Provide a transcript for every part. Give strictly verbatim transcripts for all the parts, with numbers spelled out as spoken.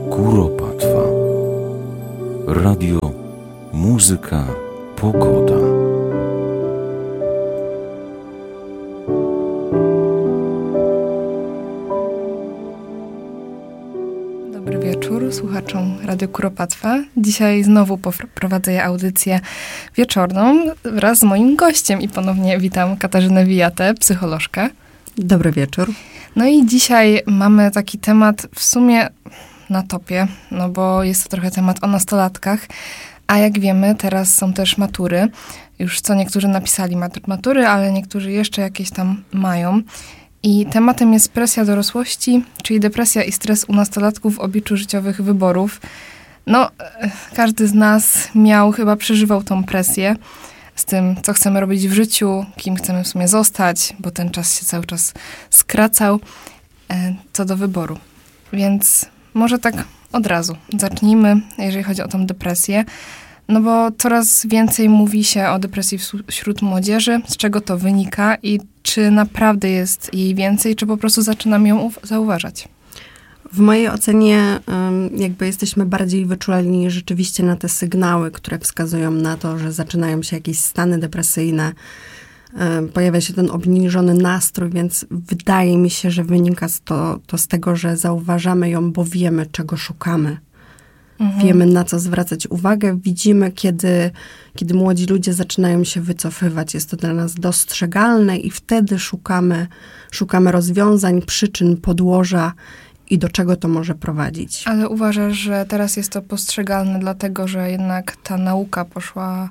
Kuropatwa. Radio, muzyka, pogoda. Dobry wieczór słuchaczom Radio Kuropatwa. Dzisiaj znowu prowadzę audycję wieczorną wraz z moim gościem i ponownie witam Katarzynę Wijatę, psycholożkę. Dobry wieczór. No i dzisiaj mamy taki temat w sumie na topie, no bo jest to trochę temat o nastolatkach, a jak wiemy, teraz są też matury. Już co niektórzy napisali matury, ale niektórzy jeszcze jakieś tam mają. I tematem jest presja dorosłości, czyli depresja i stres u nastolatków w obliczu życiowych wyborów. No, każdy z nas miał, chyba przeżywał tą presję z tym, co chcemy robić w życiu, kim chcemy w sumie zostać, bo ten czas się cały czas skracał, e, co do wyboru. Więc może tak od razu zacznijmy, jeżeli chodzi o tą depresję. No bo coraz więcej mówi się o depresji wśród młodzieży, z czego to wynika i czy naprawdę jest jej więcej, czy po prostu zaczynam ją zauważać. W mojej ocenie jakby jesteśmy bardziej wyczuleni rzeczywiście na te sygnały, które wskazują na to, że zaczynają się jakieś stany depresyjne, pojawia się ten obniżony nastrój, więc wydaje mi się, że wynika to, to z tego, że zauważamy ją, bo wiemy, czego szukamy. Mhm. Wiemy, na co zwracać uwagę. Widzimy, kiedy, kiedy młodzi ludzie zaczynają się wycofywać. Jest to dla nas dostrzegalne i wtedy szukamy, szukamy rozwiązań, przyczyn, podłoża i do czego to może prowadzić. Ale uważasz, że teraz jest to postrzegalne dlatego, że jednak ta nauka poszła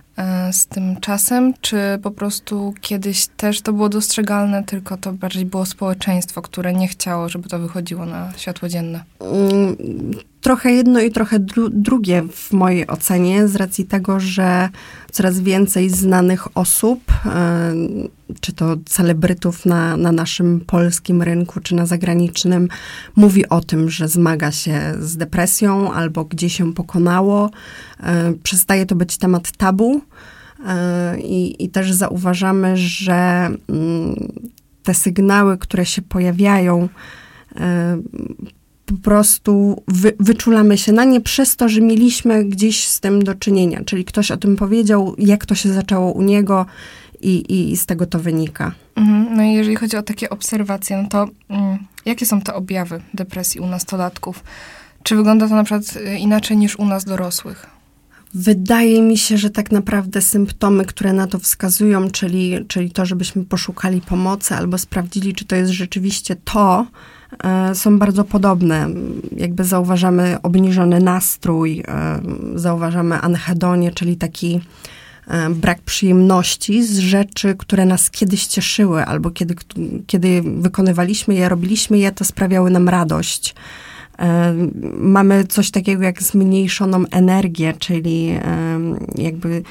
e, z tym czasem, czy po prostu kiedyś też to było dostrzegalne, tylko to bardziej było społeczeństwo, które nie chciało, żeby to wychodziło na światło dzienne? Mm, trochę jedno i trochę dru- drugie w mojej ocenie, z racji tego, że coraz więcej znanych osób, e, czy to celebrytów na, na naszym polskim rynku, czy na zagranicznym, mówi o tym, że zmaga się z depresją albo gdzie się pokonało. E, przestaje to być temat tabu e, i, i też zauważamy, że mm, te sygnały, które się pojawiają, e, po prostu wy, wyczulamy się na nie przez to, że mieliśmy gdzieś z tym do czynienia. Czyli ktoś o tym powiedział, jak to się zaczęło u niego i, i z tego to wynika. Mhm. No i jeżeli chodzi o takie obserwacje, no to mm, jakie są te objawy depresji u nastolatków? Czy wygląda to na przykład inaczej niż u nas dorosłych? Wydaje mi się, że tak naprawdę symptomy, które na to wskazują, czyli, czyli to, żebyśmy poszukali pomocy albo sprawdzili, czy to jest rzeczywiście to, są bardzo podobne. Jakby zauważamy obniżony nastrój, zauważamy anhedonię, czyli taki brak przyjemności z rzeczy, które nas kiedyś cieszyły, albo kiedy, kiedy wykonywaliśmy je, robiliśmy je, to sprawiały nam radość. Mamy coś takiego jak zmniejszoną energię, czyli jakby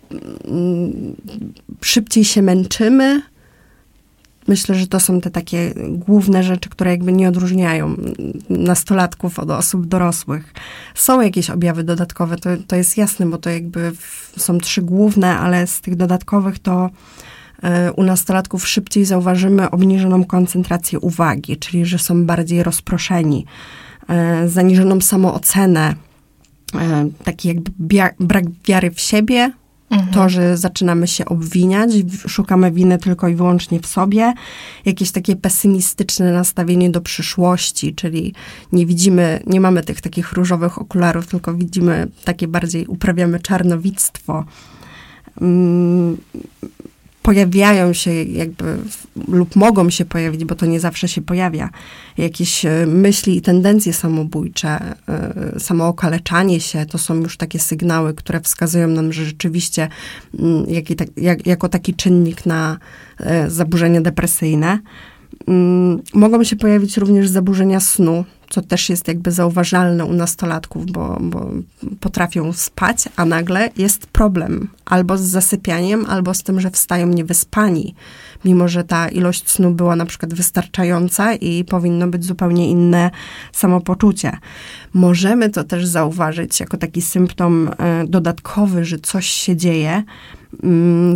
szybciej się męczymy. Myślę, że to są te takie główne rzeczy, które jakby nie odróżniają nastolatków od osób dorosłych. Są jakieś objawy dodatkowe, to, to jest jasne, bo to jakby w, są trzy główne, ale z tych dodatkowych to y, u nastolatków szybciej zauważymy obniżoną koncentrację uwagi, czyli że są bardziej rozproszeni, y, zaniżoną samoocenę, y, taki jakby bia- brak wiary w siebie, Mhm. To, że zaczynamy się obwiniać, szukamy winy tylko i wyłącznie w sobie. Jakieś takie pesymistyczne nastawienie do przyszłości, czyli nie widzimy, nie mamy tych takich różowych okularów, tylko widzimy takie bardziej, uprawiamy czarnowictwo. Hmm. Pojawiają się jakby, lub mogą się pojawić, bo to nie zawsze się pojawia, jakieś myśli i tendencje samobójcze, samookaleczanie się, to są już takie sygnały, które wskazują nam, że rzeczywiście jak, jak, jako taki czynnik na zaburzenia depresyjne. Mogą się pojawić również zaburzenia snu, co też jest jakby zauważalne u nastolatków, bo, bo potrafią spać, a nagle jest problem. Albo z zasypianiem, albo z tym, że wstają niewyspani. Mimo że ta ilość snu była na przykład wystarczająca i powinno być zupełnie inne samopoczucie. Możemy to też zauważyć jako taki symptom dodatkowy, że coś się dzieje,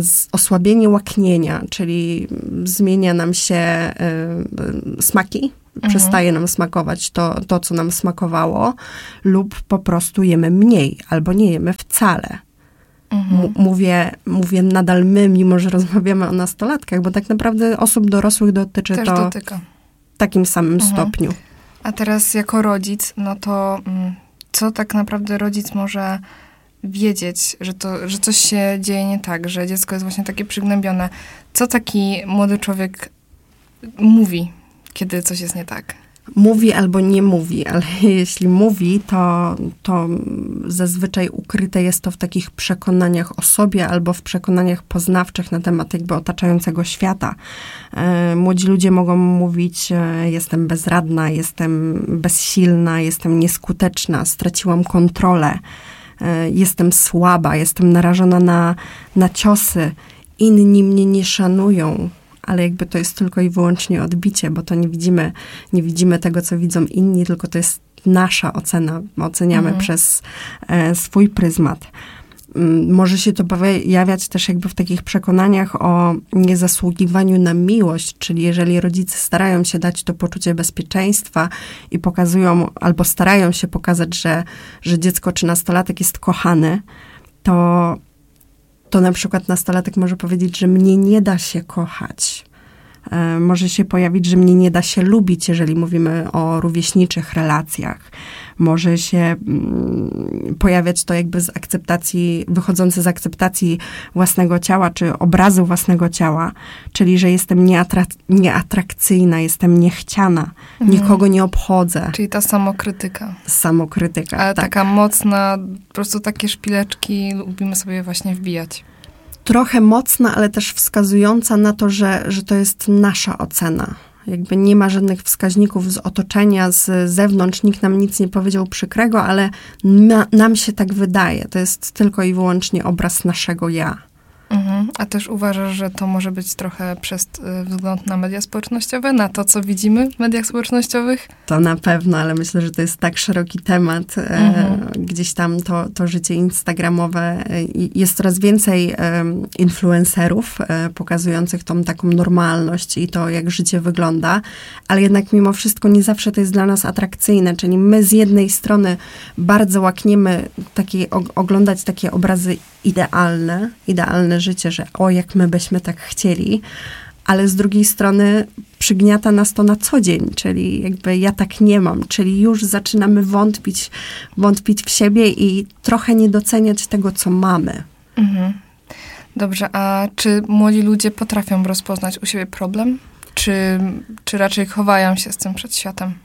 osłabienie łaknienia, czyli zmienia nam się smaki, mhm. przestaje nam smakować to, to, co nam smakowało, lub po prostu jemy mniej, albo nie jemy wcale. Mhm. M- mówię, mówię nadal my, mimo że rozmawiamy o nastolatkach, bo tak naprawdę osób dorosłych dotyczy Też to dotyka. w takim samym Mhm. stopniu. A teraz jako rodzic, no to mm, co tak naprawdę rodzic może wiedzieć, że, to, że coś się dzieje nie tak, że dziecko jest właśnie takie przygnębione. Co taki młody człowiek mówi, kiedy coś jest nie tak? Mówi albo nie mówi, ale jeśli mówi, to, to zazwyczaj ukryte jest to w takich przekonaniach o sobie albo w przekonaniach poznawczych na temat jakby otaczającego świata. Młodzi ludzie mogą mówić, jestem bezradna, jestem bezsilna, jestem nieskuteczna, straciłam kontrolę, jestem słaba, jestem narażona na, na ciosy, inni mnie nie szanują. Ale jakby to jest tylko i wyłącznie odbicie, bo to nie widzimy, nie widzimy tego, co widzą inni, tylko to jest nasza ocena. Oceniamy mhm. przez e, swój pryzmat. M, może się to pojawiać też jakby w takich przekonaniach o niezasługiwaniu na miłość, czyli jeżeli rodzice starają się dać to poczucie bezpieczeństwa i pokazują, albo starają się pokazać, że, że dziecko czy nastolatek jest kochany, to to na przykład nastolatek może powiedzieć, że mnie nie da się kochać. E, może się pojawić, że mnie nie da się lubić, jeżeli mówimy o rówieśniczych relacjach. Może się mm, pojawiać to jakby z akceptacji, wychodzące z akceptacji własnego ciała, czy obrazu własnego ciała, czyli, że jestem nieatrak- nieatrakcyjna, jestem niechciana, mhm. nikogo nie obchodzę. Czyli ta samokrytyka. Samokrytyka, Ale tak. taka mocna, po prostu takie szpileczki lubimy sobie właśnie wbijać. Trochę mocna, ale też wskazująca na to, że, że to jest nasza ocena. Jakby nie ma żadnych wskaźników z otoczenia, z zewnątrz, nikt nam nic nie powiedział przykrego, ale na, nam się tak wydaje. To jest tylko i wyłącznie obraz naszego ja. Mhm. A też uważasz, że to może być trochę przez y, wzgląd na media społecznościowe, na to, co widzimy w mediach społecznościowych? To na pewno, ale myślę, że to jest tak szeroki temat. Mhm. E, gdzieś tam to, to życie instagramowe. E, jest coraz więcej e, influencerów e, pokazujących tą taką normalność i to, jak życie wygląda, ale jednak mimo wszystko nie zawsze to jest dla nas atrakcyjne. Czyli my z jednej strony bardzo łakniemy takie, o, oglądać takie obrazy idealne, idealne życie, że o, jak my byśmy tak chcieli, ale z drugiej strony przygniata nas to na co dzień, czyli jakby ja tak nie mam, czyli już zaczynamy wątpić, wątpić w siebie i trochę nie doceniać tego, co mamy. Mhm. Dobrze, a czy młodzi ludzie potrafią rozpoznać u siebie problem? Czy, czy raczej chowają się z tym przed światem?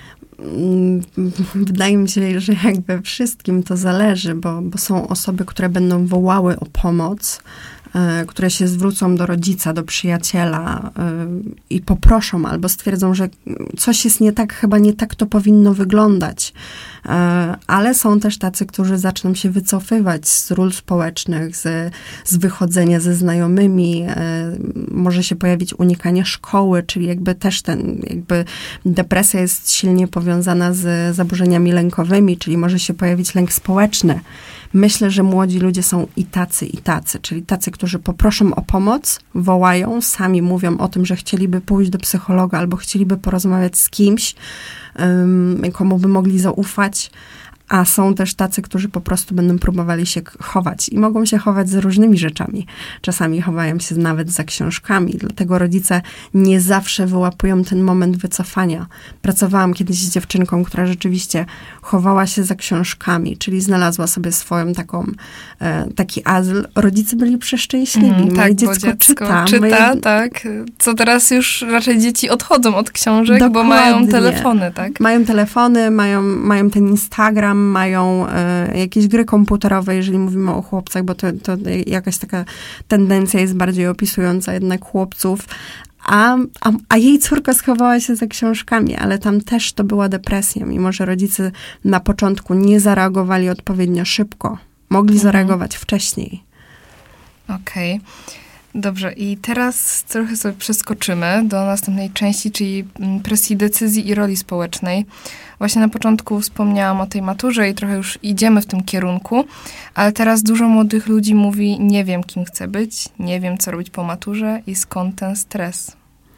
Wydaje mi się, że jakby wszystkim to zależy, bo, bo są osoby, które będą wołały o pomoc, y, które się zwrócą do rodzica, do przyjaciela y, i poproszą albo stwierdzą, że coś jest nie tak, chyba nie tak to powinno wyglądać. Y, ale są też tacy, którzy zaczną się wycofywać z ról społecznych, z, z wychodzenia ze znajomymi. Y, może się pojawić unikanie szkoły, czyli jakby też ten, jakby depresja jest silnie powiązana z zaburzeniami lękowymi, czyli może się pojawić lęk społeczny. Myślę, że młodzi ludzie są i tacy, i tacy, czyli tacy, którzy poproszą o pomoc, wołają, sami mówią o tym, że chcieliby pójść do psychologa albo chcieliby porozmawiać z kimś, um, komu by mogli zaufać, a są też tacy, którzy po prostu będą próbowali się chować i mogą się chować z różnymi rzeczami. Czasami chowają się nawet za książkami, dlatego rodzice nie zawsze wyłapują ten moment wycofania. Pracowałam kiedyś z dziewczynką, która rzeczywiście chowała się za książkami, czyli znalazła sobie swoją taką, e, taki azyl. Rodzice byli przeszczęśliwi. Mm, moje tak, dziecko, dziecko czyta. czyta, moje... tak. Co teraz już raczej dzieci odchodzą od książek, Dokładnie. bo mają telefony, tak? Mają telefony, mają, mają ten Instagram, mają e, jakieś gry komputerowe, jeżeli mówimy o chłopcach, bo to, to jakaś taka tendencja jest bardziej opisująca jednak chłopców. A, a, a jej córka schowała się za książkami, ale tam też to była depresja, mimo że rodzice na początku nie zareagowali odpowiednio szybko. Mogli mhm. zareagować wcześniej. Okej. Okay. Dobrze, i teraz trochę sobie przeskoczymy do następnej części, czyli presji decyzji i roli społecznej. Właśnie na początku wspomniałam o tej maturze i trochę już idziemy w tym kierunku, ale teraz dużo młodych ludzi mówi, nie wiem, kim chcę być, nie wiem, co robić po maturze i skąd ten stres.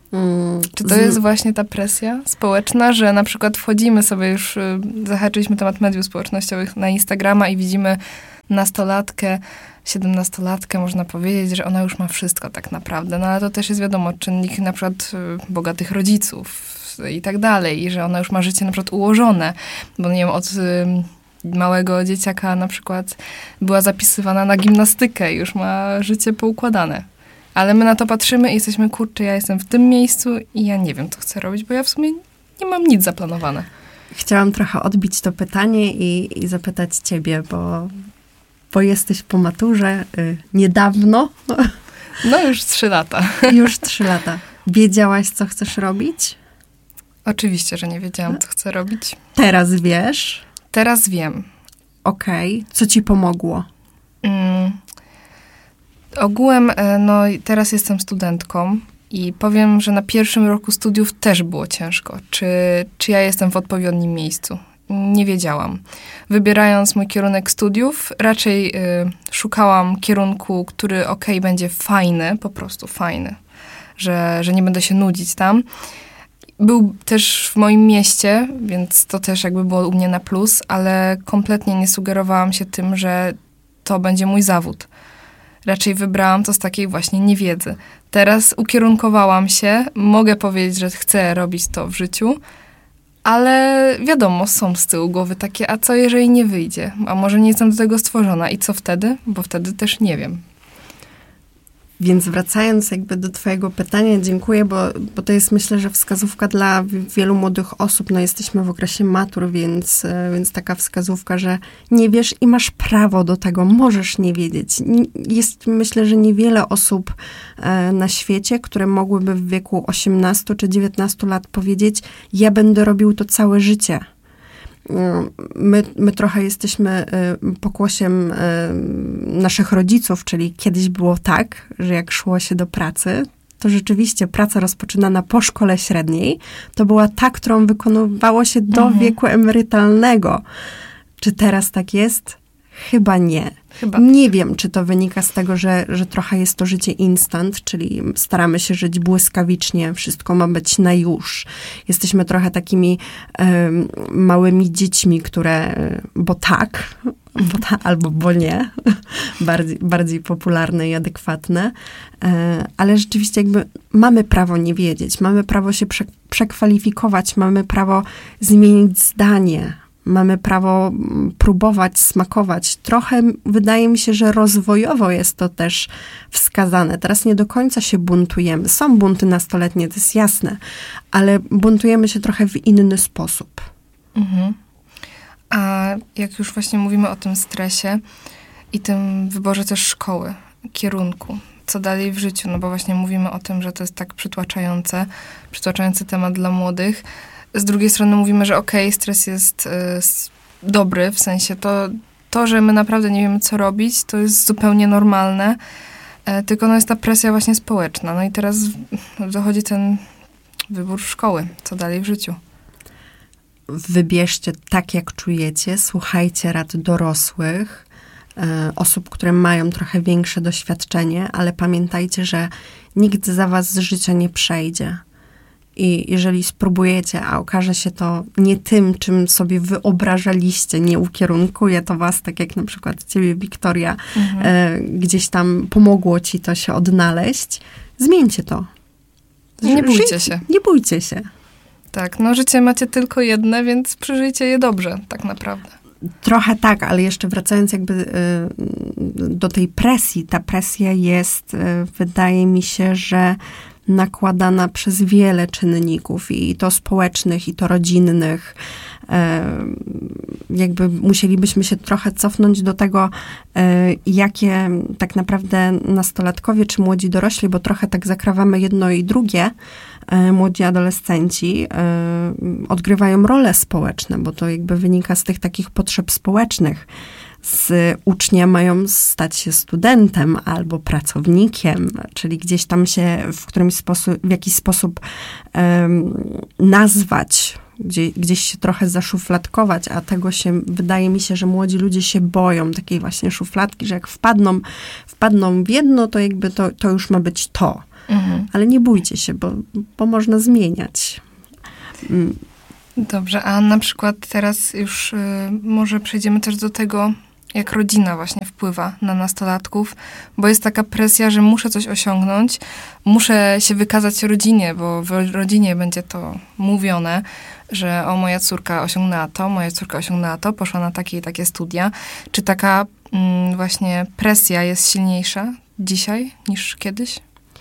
Mm, Czy to jest właśnie ta presja społeczna, że na przykład wchodzimy sobie już, y, zahaczyliśmy temat mediów społecznościowych na Instagrama i widzimy nastolatkę, siedemnastolatkę, można powiedzieć, że ona już ma wszystko tak naprawdę. No ale to też jest wiadomo, czynnik na przykład y, bogatych rodziców i tak dalej, i że ona już ma życie na przykład ułożone, bo nie wiem, od y, małego dzieciaka na przykład była zapisywana na gimnastykę i już ma życie poukładane. Ale my na to patrzymy i jesteśmy, kurczę, ja jestem w tym miejscu i ja nie wiem, co chcę robić, bo ja w sumie nie mam nic zaplanowane. Chciałam trochę odbić to pytanie i, i zapytać ciebie, bo, bo jesteś po maturze y, niedawno. No już trzy lata. Już trzy lata. Wiedziałaś, co chcesz robić? Oczywiście, że nie wiedziałam, co chcę robić. Teraz wiesz? Teraz wiem. Okej. Okay. Co ci pomogło? Mm. Ogółem, no teraz jestem studentką i powiem, że na pierwszym roku studiów też było ciężko. Czy, czy ja jestem w odpowiednim miejscu? Nie wiedziałam. Wybierając mój kierunek studiów, raczej y, szukałam kierunku, który okej, okay, będzie fajny, po prostu fajny, że, że nie będę się nudzić tam. Był też w moim mieście, więc to też jakby było u mnie na plus, ale kompletnie nie sugerowałam się tym, że to będzie mój zawód. Raczej wybrałam to z takiej właśnie niewiedzy. Teraz ukierunkowałam się, mogę powiedzieć, że chcę robić to w życiu, ale wiadomo, są z tyłu głowy takie, a co jeżeli nie wyjdzie? A może nie jestem do tego stworzona? I co wtedy? Bo wtedy też nie wiem. Więc wracając jakby do twojego pytania, dziękuję, bo, bo to jest, myślę, że wskazówka dla wielu młodych osób. No jesteśmy w okresie matur, więc, więc taka wskazówka, że nie wiesz i masz prawo do tego, możesz nie wiedzieć. Jest, myślę, że niewiele osób na świecie, które mogłyby w wieku osiemnastu czy dziewiętnastu lat powiedzieć, ja będę robił to całe życie. My, my trochę jesteśmy pokłosiem naszych rodziców, czyli kiedyś było tak, że jak szło się do pracy, to rzeczywiście praca rozpoczynana po szkole średniej, to była ta, którą wykonywało się do mhm. wieku emerytalnego. Czy teraz tak jest? Chyba nie. Chyba. Nie wiem, czy to wynika z tego, że, że trochę jest to życie instant, czyli staramy się żyć błyskawicznie, wszystko ma być na już. Jesteśmy trochę takimi um, małymi dziećmi, które, bo tak, bo ta, albo bo nie, bardziej, bardziej popularne i adekwatne, e, ale rzeczywiście jakby mamy prawo nie wiedzieć, mamy prawo się prze, przekwalifikować, mamy prawo zmienić zdanie, mamy prawo próbować, smakować. Trochę wydaje mi się, że rozwojowo jest to też wskazane. Teraz nie do końca się buntujemy. Są bunty nastoletnie, to jest jasne, ale buntujemy się trochę w inny sposób. Mhm. A jak już właśnie mówimy o tym stresie i tym wyborze też szkoły, kierunku, co dalej w życiu, no bo właśnie mówimy o tym, że to jest tak przytłaczające, przytłaczający temat dla młodych. Z drugiej strony mówimy, że okej, okay, stres jest y, dobry, w sensie to, to, że my naprawdę nie wiemy, co robić, to jest zupełnie normalne, y, tylko no jest ta presja właśnie społeczna. No i teraz dochodzi ten wybór szkoły, co dalej w życiu. Wybierzcie tak, jak czujecie, słuchajcie rad dorosłych, y, osób, które mają trochę większe doświadczenie, ale pamiętajcie, że nikt za was z życia nie przejdzie. I jeżeli spróbujecie, a okaże się to nie tym, czym sobie wyobrażaliście, nie ukierunkuje to was, tak jak na przykład ciebie, Wiktoria, mhm. e, gdzieś tam pomogło ci to się odnaleźć, zmieńcie to. Nie bójcie Żyj, się. Nie bójcie się. Tak, no życie macie tylko jedne, więc przeżyjcie je dobrze, tak naprawdę. Trochę tak, ale jeszcze wracając jakby y, do tej presji, ta presja jest, y, wydaje mi się, że nakładana przez wiele czynników, i to społecznych, i to rodzinnych. Jakby musielibyśmy się trochę cofnąć do tego, jakie tak naprawdę nastolatkowie czy młodzi dorośli, bo trochę tak zakrawamy jedno i drugie, młodzi adolescenci odgrywają role społeczne, bo to jakby wynika z tych takich potrzeb społecznych. Z ucznia mają stać się studentem albo pracownikiem, czyli gdzieś tam się w którymś sposób, w jakiś sposób um, nazwać, gdzie, gdzieś się trochę zaszufladkować, a tego się, wydaje mi się, że młodzi ludzie się boją takiej właśnie szufladki, że jak wpadną, wpadną w jedno, to jakby to, to już ma być to. Mhm. Ale nie bójcie się, bo, bo można zmieniać. Mm. Dobrze, a na przykład teraz już y, może przejdziemy też do tego, jak rodzina właśnie wpływa na nastolatków, bo jest taka presja, że muszę coś osiągnąć, muszę się wykazać rodzinie, bo w rodzinie będzie to mówione, że o, moja córka osiągnęła to, moja córka osiągnęła to, poszła na takie i takie studia. Czy taka mm, właśnie presja jest silniejsza dzisiaj niż kiedyś?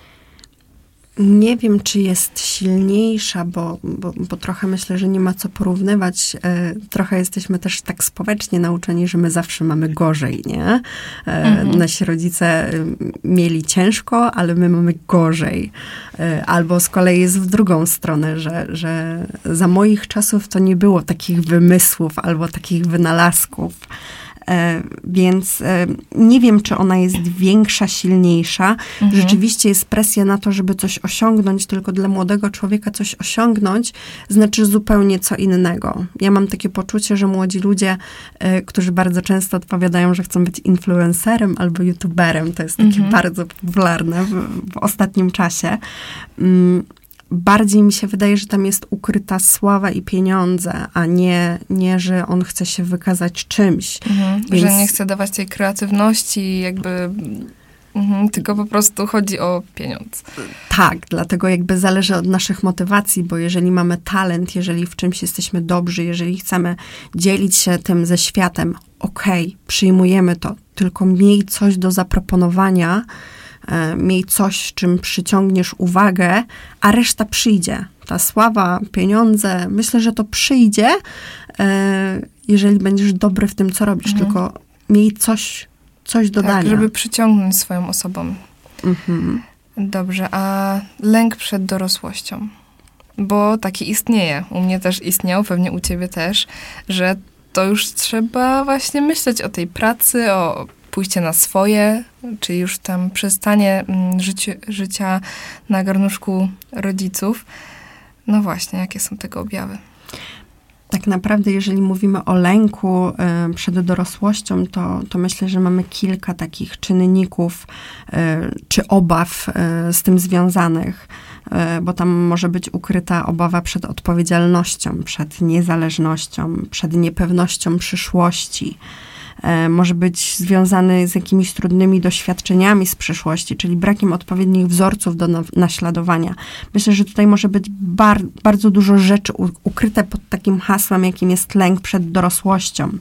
Nie wiem, czy jest silniejsza, bo, bo, bo trochę myślę, że nie ma co porównywać. E, trochę jesteśmy też tak społecznie nauczeni, że my zawsze mamy gorzej, nie? E, mhm. Nasi rodzice mieli ciężko, ale my mamy gorzej. E, albo z kolei jest w drugą stronę, że, że za moich czasów to nie było takich wymysłów albo takich wynalazków. E, więc e, nie wiem, czy ona jest większa, silniejsza. Mhm. Rzeczywiście jest presja na to, żeby coś osiągnąć, tylko dla młodego człowieka coś osiągnąć znaczy zupełnie co innego. Ja mam takie poczucie, że młodzi ludzie, e, którzy bardzo często odpowiadają, że chcą być influencerem albo youtuberem, to jest takie mhm. bardzo popularne w, w ostatnim czasie. Mm, Bardziej mi się wydaje, że tam jest ukryta sława i pieniądze, a nie, nie że on chce się wykazać czymś. Mhm, Więc... Że nie chce dawać tej kreatywności, jakby mhm, tylko po prostu chodzi o pieniądz. Tak, dlatego jakby zależy od naszych motywacji, bo jeżeli mamy talent, jeżeli w czymś jesteśmy dobrzy, jeżeli chcemy dzielić się tym ze światem, okej, okay, przyjmujemy to, tylko miej coś do zaproponowania, miej coś, czym przyciągniesz uwagę, a reszta przyjdzie. Ta sława, pieniądze, myślę, że to przyjdzie, jeżeli będziesz dobry w tym, co robisz. Mhm. Tylko miej coś, coś do tak, dania. Żeby przyciągnąć swoją osobą. Mhm. Dobrze, a lęk przed dorosłością? Bo taki istnieje. U mnie też istniał, pewnie u ciebie też, że to już trzeba właśnie myśleć o tej pracy, o pójście na swoje, czy już tam przestanie życie, życia na garnuszku rodziców. No właśnie, jakie są tego objawy? Tak naprawdę, jeżeli mówimy o lęku y, przed dorosłością, to, to myślę, że mamy kilka takich czynników y, czy obaw y, z tym związanych, y, bo tam może być ukryta obawa przed odpowiedzialnością, przed niezależnością, przed niepewnością przyszłości. Może być związany z jakimiś trudnymi doświadczeniami z przeszłości, czyli brakiem odpowiednich wzorców do naśladowania. Myślę, że tutaj może być bar- bardzo dużo rzeczy u- ukryte pod takim hasłem, jakim jest lęk przed dorosłością.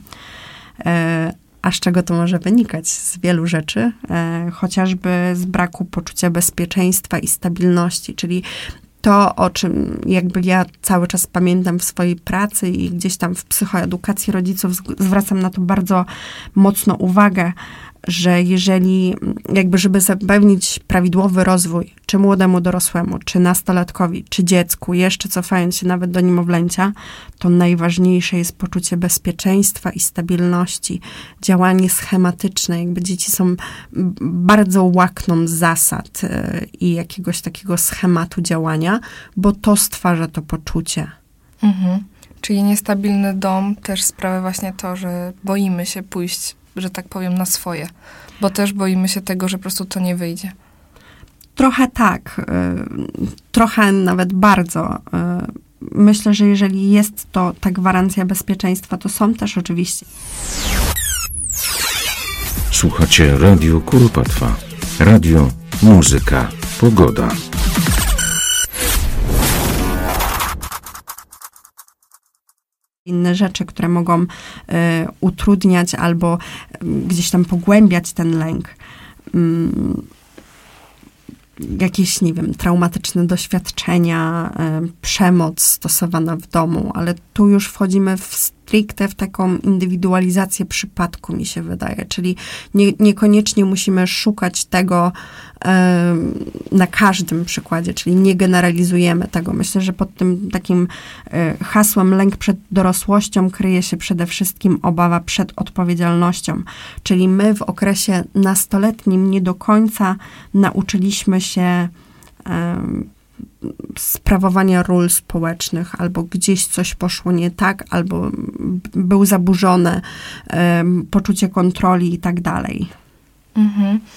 E, a z czego to może wynikać? Z wielu rzeczy, e, chociażby z braku poczucia bezpieczeństwa i stabilności, czyli to, o czym jakby ja cały czas pamiętam w swojej pracy i gdzieś tam w psychoedukacji rodziców zwracam na to bardzo mocno uwagę, że jeżeli jakby, żeby zapewnić prawidłowy rozwój, czy młodemu dorosłemu, czy nastolatkowi, czy dziecku, jeszcze cofając się nawet do niemowlęcia, to najważniejsze jest poczucie bezpieczeństwa i stabilności, działanie schematyczne, jakby dzieci są bardzo łakną zasad i jakiegoś takiego schematu działania, bo to stwarza to poczucie. Mhm. Czyli niestabilny dom też sprawia właśnie to, że boimy się pójść, że tak powiem, na swoje, bo też boimy się tego, że po prostu to nie wyjdzie. Trochę tak, trochę nawet bardzo. Myślę, że jeżeli jest to ta gwarancja bezpieczeństwa, to są też oczywiście. Słuchacie Radio Kuropatwa. Radio, muzyka, pogoda. Inne rzeczy, które mogą y, utrudniać albo y, gdzieś tam pogłębiać ten lęk. Y, jakieś, nie wiem, traumatyczne doświadczenia, y, przemoc stosowana w domu, ale tu już wchodzimy w stricte w taką indywidualizację przypadku, mi się wydaje, czyli nie, niekoniecznie musimy szukać tego y, na każdym przykładzie, czyli nie generalizujemy tego. Myślę, że pod tym takim y, hasłem lęk przed dorosłością kryje się przede wszystkim obawa przed odpowiedzialnością, czyli my w okresie nastoletnim nie do końca nauczyliśmy się y, sprawowania ról społecznych, albo gdzieś coś poszło nie tak, albo był zaburzone um, poczucie kontroli i tak dalej. Mhm.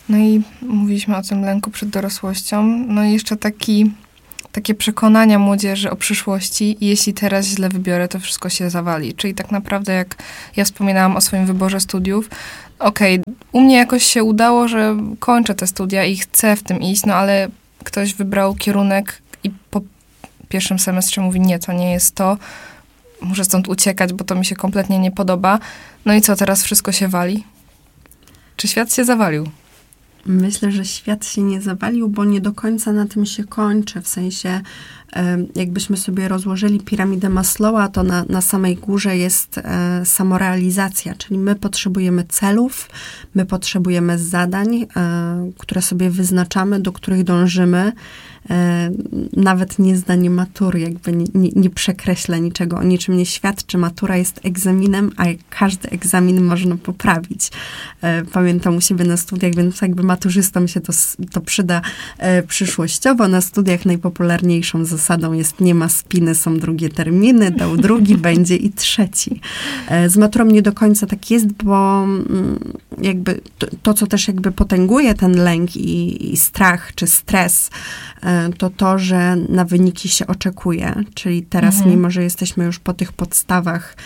No i mówiliśmy o tym lęku przed dorosłością. No i jeszcze taki, takie przekonania młodzieży o przyszłości. Jeśli teraz źle wybiorę, to wszystko się zawali. Czyli tak naprawdę jak ja wspominałam o swoim wyborze studiów, okej, okay, u mnie jakoś się udało, że kończę te studia i chcę w tym iść, no ale ktoś wybrał kierunek i po pierwszym semestrze mówi, nie, to nie jest to, muszę stąd uciekać, bo to mi się kompletnie nie podoba. No i co, teraz wszystko się wali? Czy świat się zawalił? Myślę, że świat się nie zawalił, bo nie do końca na tym się kończy. W sensie, jakbyśmy sobie rozłożyli piramidę Maslowa, to na, na samej górze jest e, samorealizacja, czyli my potrzebujemy celów, my potrzebujemy zadań, e, które sobie wyznaczamy, do których dążymy. E, nawet nie zdanie matury, jakby nie, nie, nie przekreśla niczego, o niczym nie świadczy. Matura jest egzaminem, a każdy egzamin można poprawić. E, pamiętam u siebie na studiach, więc jakby maturzystom się to, to przyda e, przyszłościowo. Na studiach najpopularniejszą zasadą jest nie ma spiny, są drugie terminy, dał drugi, będzie i trzeci. E, z maturą nie do końca tak jest, bo mm, jakby to, to, co też jakby potęguje ten lęk i, i strach, czy stres, e, to to, że na wyniki się oczekuje. Czyli teraz, mhm. mimo że jesteśmy już po tych podstawach,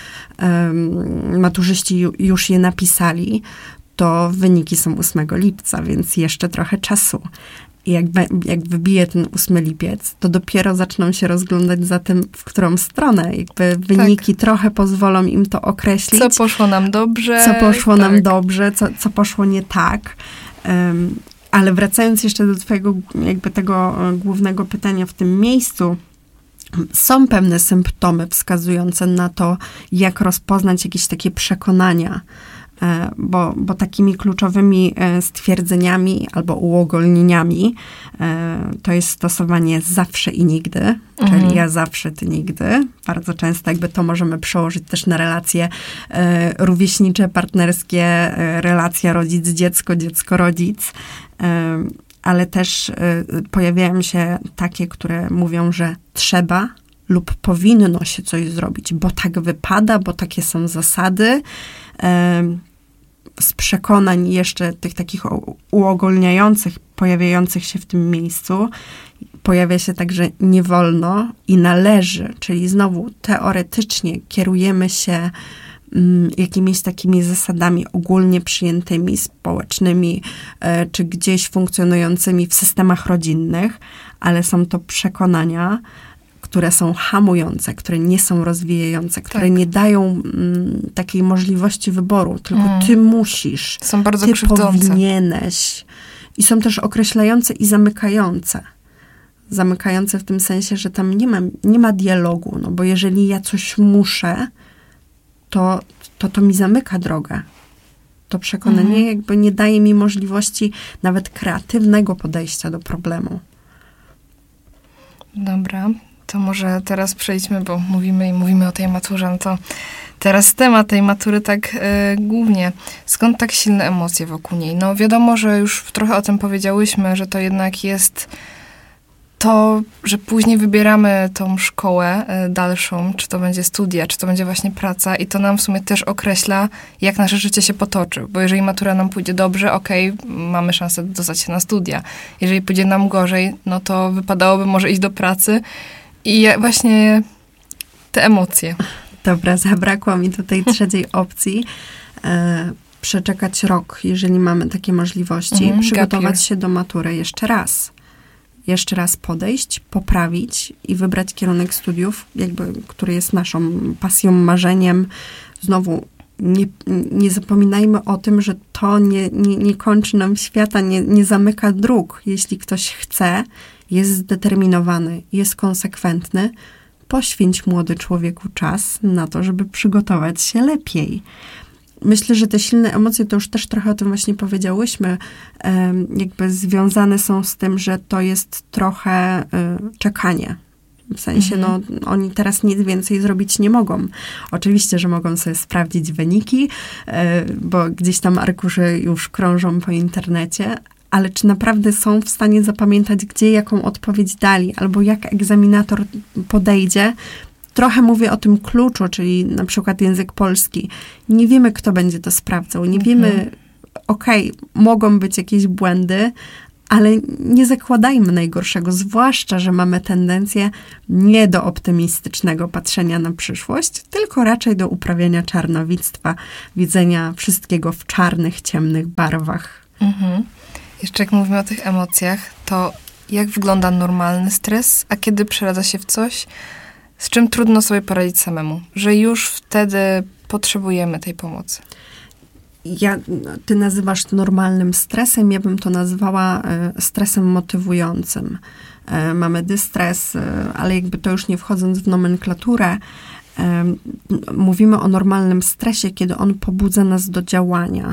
um, maturzyści ju, już je napisali, to wyniki są ósmego lipca, więc jeszcze trochę czasu. I jak, jak wybije ten ósmy lipiec, to dopiero zaczną się rozglądać za tym, w którą stronę. Jakby wyniki tak. trochę pozwolą im to określić. Co poszło nam dobrze. Co poszło tak. nam dobrze, co, co poszło nie tak. Um, Ale wracając jeszcze do twojego jakby tego głównego pytania w tym miejscu, są pewne symptomy wskazujące na to, jak rozpoznać jakieś takie przekonania, bo, bo takimi kluczowymi stwierdzeniami albo uogólnieniami to jest stosowanie zawsze i nigdy, mhm. czyli ja zawsze, ty nigdy. Bardzo często jakby to możemy przełożyć też na relacje rówieśnicze, partnerskie, relacja rodzic-dziecko, dziecko-rodzic, ale też pojawiają się takie, które mówią, że trzeba lub powinno się coś zrobić, bo tak wypada, bo takie są zasady. Z przekonań jeszcze tych takich uogólniających, pojawiających się w tym miejscu, pojawia się także nie wolno i należy, czyli znowu teoretycznie kierujemy się mm, jakimiś takimi zasadami ogólnie przyjętymi, społecznymi, e, czy gdzieś funkcjonującymi w systemach rodzinnych, ale są to przekonania, które są hamujące, które nie są rozwijające, które tak. nie dają mm, takiej możliwości wyboru, tylko mm. ty musisz, są bardzo ty krzywdzące. Powinieneś. I są też określające i zamykające. Zamykające w tym sensie, że tam nie ma, nie ma dialogu, no bo jeżeli ja coś muszę, to to, to mi zamyka drogę. To przekonanie mm. jakby nie daje mi możliwości nawet kreatywnego podejścia do problemu. Dobra. To może teraz przejdźmy, bo mówimy i mówimy o tej maturze, no to teraz temat tej matury tak y, głównie. Skąd tak silne emocje wokół niej? No wiadomo, że już trochę o tym powiedziałyśmy, że to jednak jest to, że później wybieramy tą szkołę y, dalszą, czy to będzie studia, czy to będzie właśnie praca i to nam w sumie też określa, jak nasze życie się potoczy. Bo jeżeli matura nam pójdzie dobrze, okej, okay, mamy szansę dostać się na studia. Jeżeli pójdzie nam gorzej, no to wypadałoby może iść do pracy. I właśnie te emocje. Dobra, zabrakło mi tutaj trzeciej opcji. E, przeczekać rok, jeżeli mamy takie możliwości. Mm, przygotować się do matury jeszcze raz. Jeszcze raz podejść, poprawić i wybrać kierunek studiów, jakby, który jest naszą pasją, marzeniem. Znowu, nie, nie zapominajmy o tym, że to nie, nie, nie kończy nam świata, nie, nie zamyka dróg. Jeśli ktoś chce, jest zdeterminowany, jest konsekwentny, poświęć, młody człowieku, czas na to, żeby przygotować się lepiej. Myślę, że te silne emocje, to już też trochę o tym właśnie powiedziałyśmy, jakby związane są z tym, że to jest trochę czekanie. W sensie, mhm. no, oni teraz nic więcej zrobić nie mogą. Oczywiście, że mogą sobie sprawdzić wyniki, bo gdzieś tam arkusze już krążą po internecie, ale czy naprawdę są w stanie zapamiętać, gdzie jaką odpowiedź dali, albo jak egzaminator podejdzie. Trochę mówię o tym kluczu, czyli na przykład język polski. Nie wiemy, kto będzie to sprawdzał. Nie mhm. wiemy, okej, okay, mogą być jakieś błędy, ale nie zakładajmy najgorszego, zwłaszcza, że mamy tendencję nie do optymistycznego patrzenia na przyszłość, tylko raczej do uprawiania czarnowictwa, widzenia wszystkiego w czarnych, ciemnych barwach. Mhm. Jeszcze jak mówimy o tych emocjach, to jak wygląda normalny stres, a kiedy przeradza się w coś, z czym trudno sobie poradzić samemu? Że już wtedy potrzebujemy tej pomocy. Ja, ty nazywasz to normalnym stresem, ja bym to nazwała stresem motywującym. Mamy dystres, ale jakby to już nie wchodząc w nomenklaturę, mówimy o normalnym stresie, kiedy on pobudza nas do działania.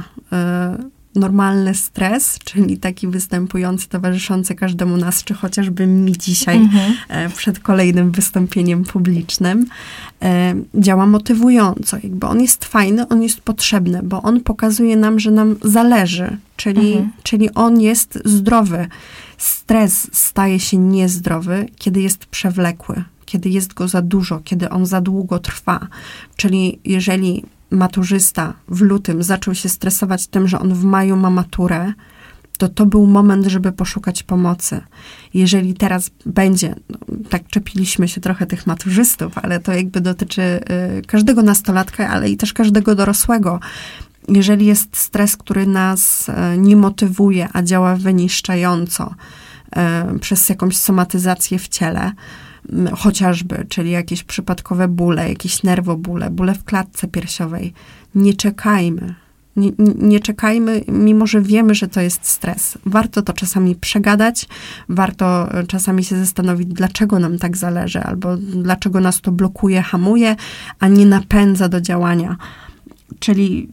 Normalny stres, czyli taki występujący, towarzyszący każdemu nas, czy chociażby mi dzisiaj mhm. przed kolejnym wystąpieniem publicznym, działa motywująco. Jakby on jest fajny, on jest potrzebny, bo on pokazuje nam, że nam zależy, czyli, mhm. czyli on jest zdrowy. Stres staje się niezdrowy, kiedy jest przewlekły, kiedy jest go za dużo, kiedy on za długo trwa. Czyli jeżeli maturzysta w lutym zaczął się stresować tym, że on w maju ma maturę, to to był moment, żeby poszukać pomocy. Jeżeli teraz będzie, no, tak czepiliśmy się trochę tych maturzystów, ale to jakby dotyczy y, każdego nastolatka, ale i też każdego dorosłego. Jeżeli jest stres, który nas y, nie motywuje, a działa wyniszczająco y, przez jakąś somatyzację w ciele, chociażby, czyli jakieś przypadkowe bóle, jakieś nerwobóle, bóle w klatce piersiowej. Nie czekajmy. Nie, nie, nie czekajmy, mimo że wiemy, że to jest stres. Warto to czasami przegadać, warto czasami się zastanowić, dlaczego nam tak zależy, albo dlaczego nas to blokuje, hamuje, a nie napędza do działania. Czyli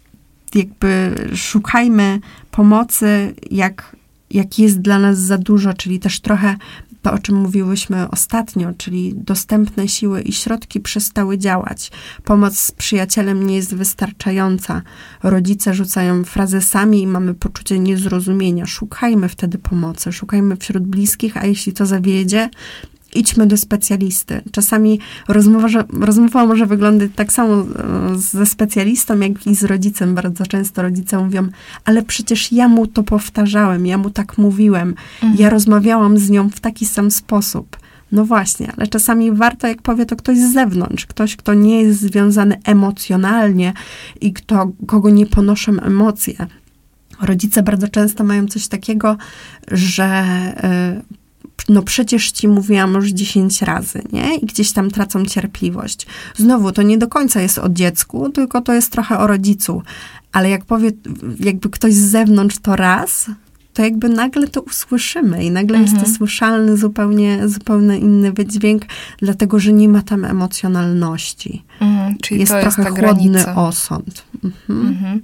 jakby szukajmy pomocy, jak, jak jest dla nas za dużo, czyli też trochę to, o czym mówiłyśmy ostatnio, czyli dostępne siły i środki przestały działać. Pomoc z przyjacielem nie jest wystarczająca. Rodzice rzucają frazesami i mamy poczucie niezrozumienia. Szukajmy wtedy pomocy, szukajmy wśród bliskich, a jeśli to zawiedzie, idźmy do specjalisty. Czasami rozmowa, rozmowa może wyglądać tak samo ze specjalistą, jak i z rodzicem. Bardzo często rodzice mówią, ale przecież ja mu to powtarzałem, ja mu tak mówiłem, mhm. ja rozmawiałam z nią w taki sam sposób. No właśnie, ale czasami warto, jak powie to ktoś z zewnątrz, ktoś, kto nie jest związany emocjonalnie i kto, kogo nie ponoszą emocje. Rodzice bardzo często mają coś takiego, że yy, no przecież ci mówiłam już dziesięć razy, nie? I gdzieś tam tracą cierpliwość. Znowu, to nie do końca jest o dziecku, tylko to jest trochę o rodzicu. Ale jak powie jakby ktoś z zewnątrz to raz, to jakby nagle to usłyszymy i nagle mhm. jest to słyszalny, zupełnie, zupełnie inny wydźwięk, dlatego, że nie ma tam emocjonalności. Mhm, czyli jest to trochę jest ta chłodny granica. osąd. Mhm. Mhm.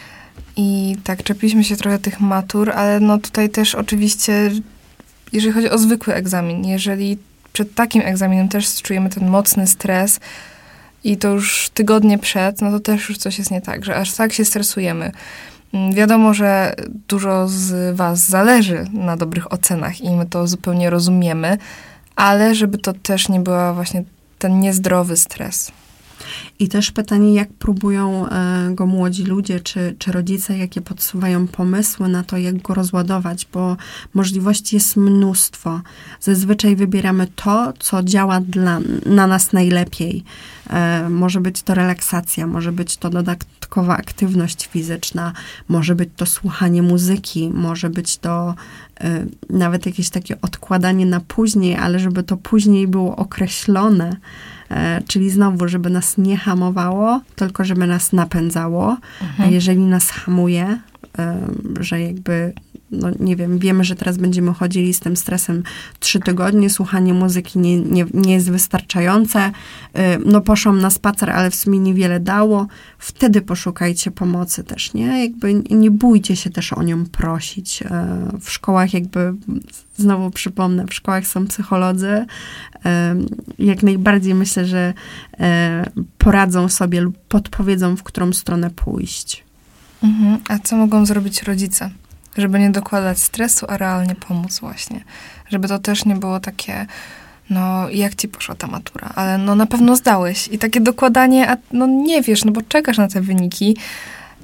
I tak, czepiliśmy się trochę tych matur, ale no tutaj też oczywiście, jeżeli chodzi o zwykły egzamin, jeżeli przed takim egzaminem też czujemy ten mocny stres i to już tygodnie przed, no to też już coś jest nie tak, że aż tak się stresujemy. Wiadomo, że dużo z was zależy na dobrych ocenach i my to zupełnie rozumiemy, ale żeby to też nie był właśnie ten niezdrowy stres. I też pytanie, jak próbują go młodzi ludzie, czy, czy rodzice, jakie podsuwają pomysły na to, jak go rozładować, bo możliwości jest mnóstwo. Zazwyczaj wybieramy to, co działa dla, na nas najlepiej. E, może być to relaksacja, może być to dodatkowa aktywność fizyczna, może być to słuchanie muzyki, może być to e, nawet jakieś takie odkładanie na później, ale żeby to później było określone. E, czyli znowu, żeby nas nie hamowało, tylko żeby nas napędzało. Mhm. A jeżeli nas hamuje, e, że jakby, no nie wiem, wiemy, że teraz będziemy chodzili z tym stresem trzy tygodnie, słuchanie muzyki nie, nie, nie jest wystarczające, e, no poszłam na spacer, ale w sumie niewiele dało, wtedy poszukajcie pomocy też, nie? Jakby nie bójcie się też o nią prosić. E, w szkołach jakby, znowu przypomnę, w szkołach są psycholodzy, jak najbardziej myślę, że poradzą sobie lub podpowiedzą, w którą stronę pójść. Mhm. A co mogą zrobić rodzice? Żeby nie dokładać stresu, a realnie pomóc właśnie. Żeby to też nie było takie, no jak ci poszła ta matura, ale no na pewno zdałeś. I takie dokładanie, a no nie wiesz, no bo czekasz na te wyniki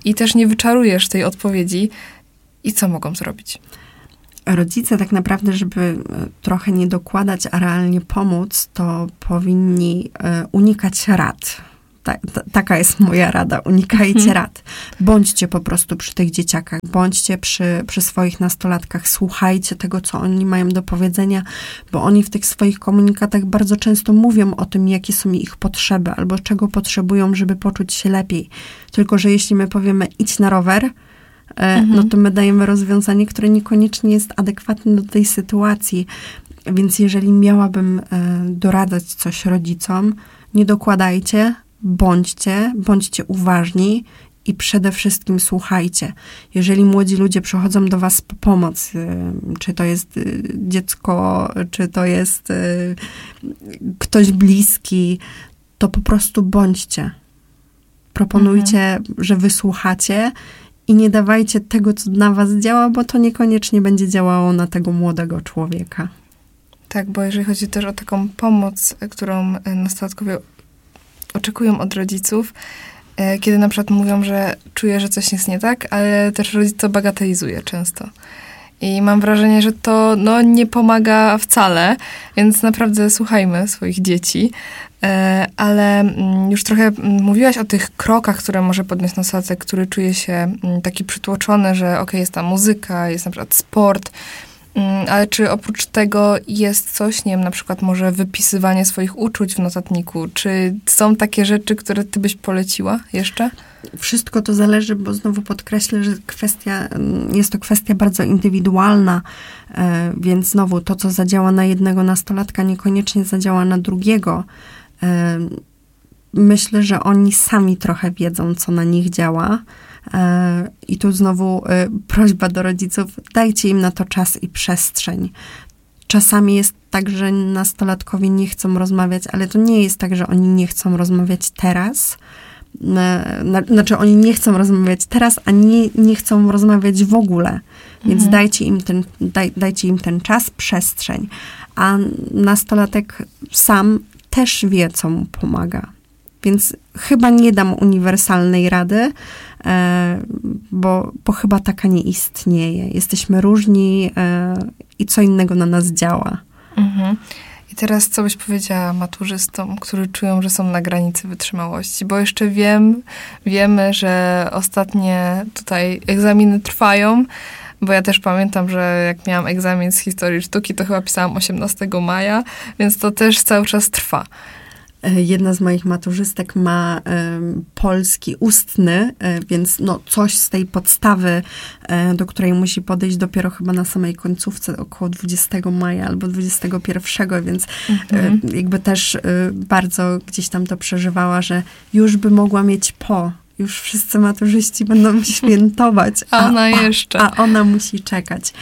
i też nie wyczarujesz tej odpowiedzi. I co mogą zrobić? Rodzice tak naprawdę, żeby trochę nie dokładać, a realnie pomóc, to powinni unikać rad. Ta, ta, taka jest moja rada. Unikajcie hmm. rad. Bądźcie po prostu przy tych dzieciakach. Bądźcie przy, przy swoich nastolatkach. Słuchajcie tego, co oni mają do powiedzenia, bo oni w tych swoich komunikatach bardzo często mówią o tym, jakie są ich potrzeby, albo czego potrzebują, żeby poczuć się lepiej. Tylko że jeśli my powiemy, idź na rower, mhm. no to my dajemy rozwiązanie, które niekoniecznie jest adekwatne do tej sytuacji. Więc jeżeli miałabym doradzać coś rodzicom, nie dokładajcie, bądźcie, bądźcie uważni i przede wszystkim słuchajcie. Jeżeli młodzi ludzie przychodzą do was po pomoc, czy to jest dziecko, czy to jest ktoś bliski, to po prostu bądźcie. Proponujcie, mhm. że wysłuchacie i nie dawajcie tego, co na was działa, bo to niekoniecznie będzie działało na tego młodego człowieka. Tak, bo jeżeli chodzi też o taką pomoc, którą nastolatkowie oczekują od rodziców, kiedy na przykład mówią, że czuję, że coś jest nie tak, ale też rodzic to bagatelizuje często. I mam wrażenie, że to no, nie pomaga wcale, więc naprawdę słuchajmy swoich dzieci. Ale już trochę mówiłaś o tych krokach, które może podjąć nastolatek, który czuje się taki przytłoczony, że okej, okay, jest ta muzyka, jest na przykład sport, ale czy oprócz tego jest coś, nie wiem, na przykład może wypisywanie swoich uczuć w notatniku? Czy są takie rzeczy, które ty byś poleciła jeszcze? Wszystko to zależy, bo znowu podkreślę, że kwestia, jest to kwestia bardzo indywidualna, więc znowu to, co zadziała na jednego nastolatka, niekoniecznie zadziała na drugiego. Myślę, że oni sami trochę wiedzą, co na nich działa. I tu znowu prośba do rodziców, dajcie im na to czas i przestrzeń. Czasami jest tak, że nastolatkowie nie chcą rozmawiać, ale to nie jest tak, że oni nie chcą rozmawiać teraz. Znaczy, oni nie chcą rozmawiać teraz, a nie, nie chcą rozmawiać w ogóle. Więc mhm. dajcie im ten, daj, dajcie im ten czas, przestrzeń. A nastolatek sam też wie, co mu pomaga. Więc chyba nie dam uniwersalnej rady, bo, bo chyba taka nie istnieje. Jesteśmy różni i co innego na nas działa. Mhm. I teraz co byś powiedziała maturzystom, którzy czują, że są na granicy wytrzymałości? Bo jeszcze wiem, wiemy, że ostatnie tutaj egzaminy trwają, bo ja też pamiętam, że jak miałam egzamin z historii sztuki, to chyba pisałam osiemnastego maja, więc to też cały czas trwa. Jedna z moich maturzystek ma y, polski ustny, y, więc no coś z tej podstawy, y, do której musi podejść dopiero chyba na samej końcówce, około dwudziestego maja albo dwudziestego pierwszego, więc mhm. y, jakby też y, bardzo gdzieś tam to przeżywała, że już by mogła mieć po. Już wszyscy maturzyści będą świętować. A ona jeszcze. A, a ona musi czekać.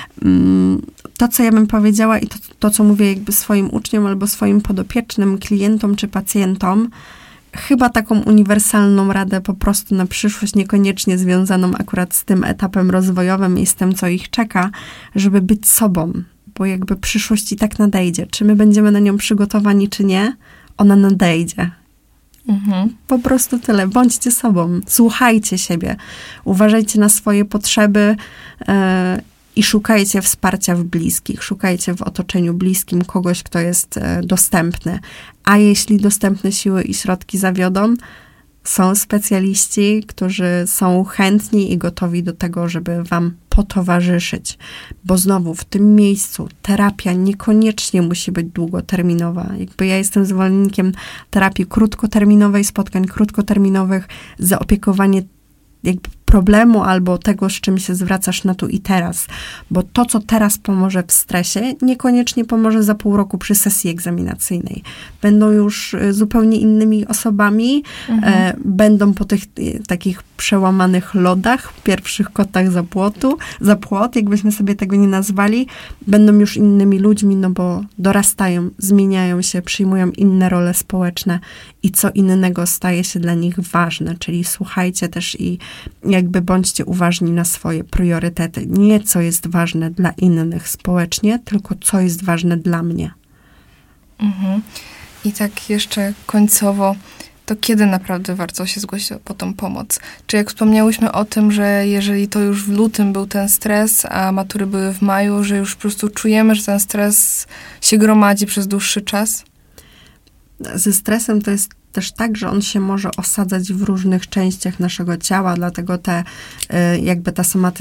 To, co ja bym powiedziała i to, to, co mówię jakby swoim uczniom albo swoim podopiecznym, klientom czy pacjentom, chyba taką uniwersalną radę po prostu na przyszłość, niekoniecznie związaną akurat z tym etapem rozwojowym i z tym, co ich czeka, żeby być sobą. Bo jakby przyszłość i tak nadejdzie. Czy my będziemy na nią przygotowani, czy nie, ona nadejdzie. Mhm. Po prostu tyle. Bądźcie sobą. Słuchajcie siebie. Uważajcie na swoje potrzeby yy, i szukajcie wsparcia w bliskich. Szukajcie w otoczeniu bliskim kogoś, kto jest yy, dostępny. A jeśli dostępne siły i środki zawiodą, są specjaliści, którzy są chętni i gotowi do tego, żeby wam potowarzyszyć. Bo znowu w tym miejscu terapia niekoniecznie musi być długoterminowa. Jakby ja jestem zwolennikiem terapii krótkoterminowej, spotkań krótkoterminowych, zaopiekowanie jakby problemu albo tego, z czym się zwracasz na tu i teraz. Bo to, co teraz pomoże w stresie, niekoniecznie pomoże za pół roku przy sesji egzaminacyjnej. Będą już zupełnie innymi osobami, mhm. e, będą po tych e, takich przełamanych lodach, pierwszych kotach za płotu, za płot, jakbyśmy sobie tego nie nazwali, będą już innymi ludźmi, no bo dorastają, zmieniają się, przyjmują inne role społeczne i co innego staje się dla nich ważne, czyli słuchajcie też i jakby bądźcie uważni na swoje priorytety. Nie co jest ważne dla innych społecznie, tylko co jest ważne dla mnie. Mhm. I tak jeszcze końcowo, To kiedy naprawdę warto się zgłosić po tą pomoc? Czy jak wspomniałyśmy o tym, że jeżeli to już w lutym był ten stres, a matury były w maju, że już po prostu czujemy, że ten stres się gromadzi przez dłuższy czas? Ze stresem to jest też tak, że on się może osadzać w różnych częściach naszego ciała, dlatego te, jakby ta somatyzacja